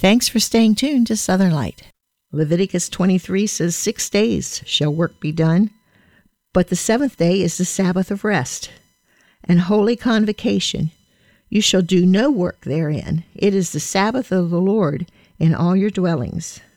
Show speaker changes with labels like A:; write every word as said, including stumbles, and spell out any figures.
A: Thanks for staying tuned to Southern Light. Leviticus twenty-three says, Six days shall work be done, but the seventh day is the Sabbath of rest, and holy convocation. You shall do no work therein. It is the Sabbath of the Lord in all your dwellings.